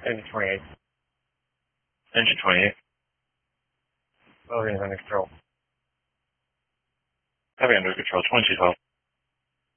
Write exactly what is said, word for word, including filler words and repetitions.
Engine twenty-eight. Engine twenty-eight. Loading is under control. Heavy under control, twenty-two twelve.